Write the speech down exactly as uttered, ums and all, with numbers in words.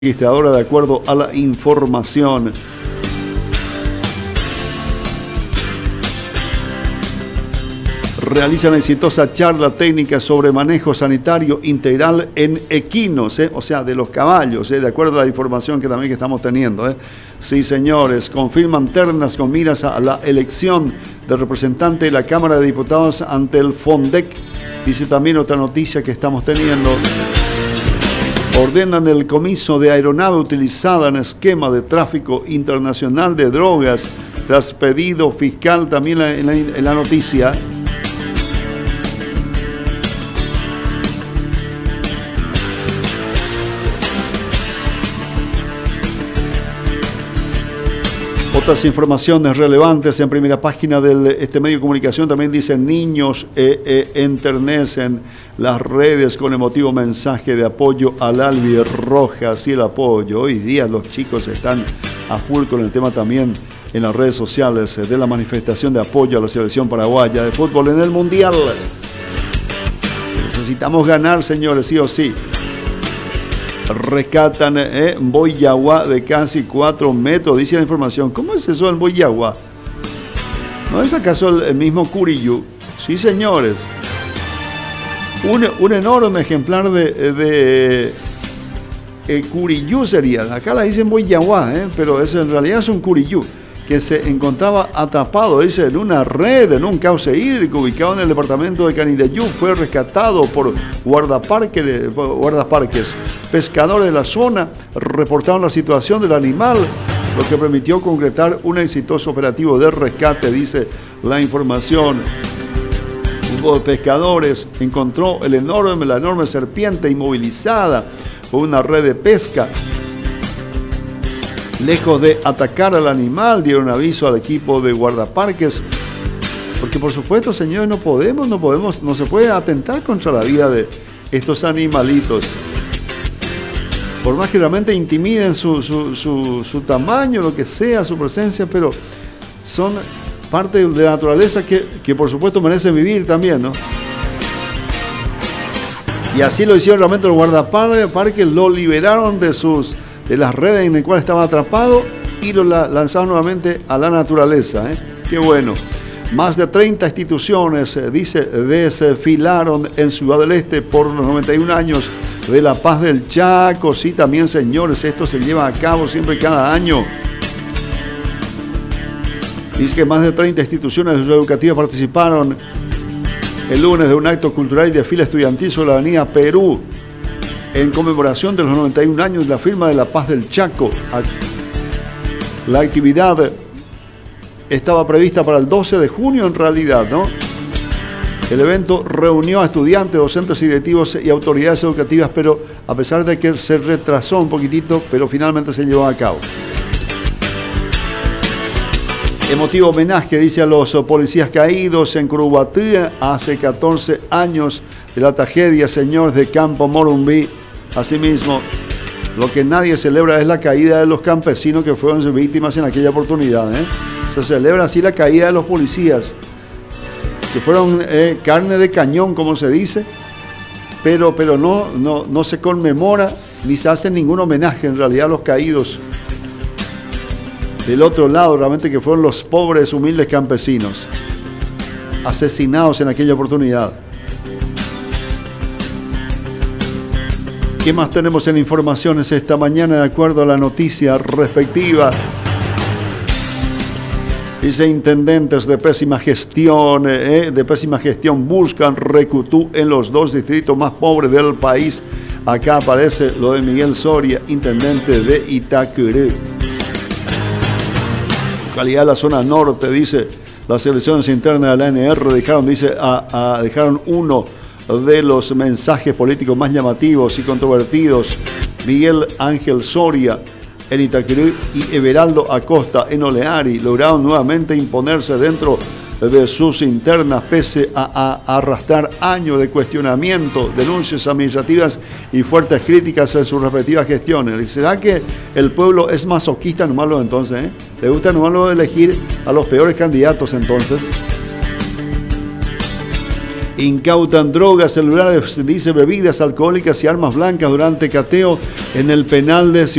Registradora de acuerdo a la información. Realizan exitosa charla técnica sobre manejo sanitario integral en equinos, ¿eh? O sea, de los caballos, ¿eh? De acuerdo a la información que también que estamos teniendo, ¿eh? Sí, señores, confirman ternas con miras a la elección del representante de la Cámara de Diputados ante el FONDEC. Dice también otra noticia que estamos teniendo. Ordenan el comiso de aeronave utilizada en esquema de tráfico internacional de drogas tras pedido fiscal, también en la, en la noticia. Otras informaciones relevantes en primera página de este medio de comunicación también dicen: niños eh, eh, enternecen las redes con emotivo mensaje de apoyo al Albirrojas y el apoyo. Hoy día los chicos están a full con el tema también en las redes sociales de la manifestación de apoyo a la selección paraguaya de fútbol en el Mundial. Necesitamos ganar, señores, sí o sí. Rescatan eh, Boyagua de casi cuatro metros, dice la información. ¿Cómo es eso en Boyagua? ¿No es acaso el, el mismo Curiyú? Sí, señores. Un, un enorme ejemplar de, de eh, Curiyú sería. Acá la dicen Boyagua, eh, pero es, en realidad es un Curiyú que se encontraba atrapado, dice, en una red, en un cauce hídrico ubicado en el departamento de Canindeyú. Fue rescatado por guardaparques, guardaparques. Pescadores de la zona reportaron la situación del animal, lo que permitió concretar un exitoso operativo de rescate, dice la información. Un grupo de pescadores encontró el enorme, la enorme serpiente inmovilizada por una red de pesca. Lejos de atacar al animal, dieron aviso al equipo de guardaparques, porque por supuesto, señores, no podemos, no podemos, no se puede atentar contra la vida de estos animalitos. Por más que realmente intimiden su, su, su, su tamaño, lo que sea, su presencia, pero son parte de la naturaleza que, que por supuesto merecen vivir también, ¿no? Y así lo hicieron realmente los guardaparques, lo liberaron de sus de las redes en las cuales estaba atrapado y lo lanzaron nuevamente a la naturaleza, ¿eh? Qué bueno. Más de treinta instituciones, eh, dice, desfilaron en Ciudad del Este por los noventa y un años de la Paz del Chaco. Sí, también, señores, esto se lleva a cabo siempre cada año. Dice que más de treinta instituciones educativas participaron el lunes de un acto cultural y desfile estudiantil sobre la avenida Perú, en conmemoración de los noventa y un años de la firma de la Paz del Chaco. La actividad estaba prevista para el doce de junio en realidad, ¿no? El evento reunió a estudiantes, docentes y directivos y autoridades educativas, pero a pesar de que se retrasó un poquitito, pero finalmente se llevó a cabo. Emotivo homenaje, dice, a los policías caídos en Curubatí hace catorce años de la tragedia, señores, de Campo Morumbí. Asimismo, lo que nadie celebra es la caída de los campesinos que fueron víctimas en aquella oportunidad, ¿eh? Se celebra así la caída de los policías, que fueron eh, carne de cañón, como se dice, pero, pero no, no, no se conmemora ni se hace ningún homenaje en realidad a los caídos del otro lado, realmente, que fueron los pobres, humildes campesinos asesinados en aquella oportunidad. ¿Qué más tenemos en informaciones esta mañana de acuerdo a la noticia respectiva? Dice: intendentes de pésima gestión, eh, de pésima gestión buscan recutú en los dos distritos más pobres del país. Acá aparece lo de Miguel Soria, intendente de Itacurú. Localidad de la zona norte, dice, las elecciones internas de la A N R dejaron, dice, a, a, dejaron uno de los mensajes políticos más llamativos y controvertidos. Miguel Ángel Soria en Itacurú y Everaldo Acosta en Oleari lograron nuevamente imponerse dentro de sus internas pese a, a arrastrar años de cuestionamiento, denuncias administrativas y fuertes críticas en sus respectivas gestiones. ¿Será que el pueblo es masoquista nomás entonces? ¿eh? ¿Le gusta nomás elegir a los peores candidatos entonces? Incautan drogas, celulares, dice bebidas alcohólicas y armas blancas durante cateo en el penal de Ciudad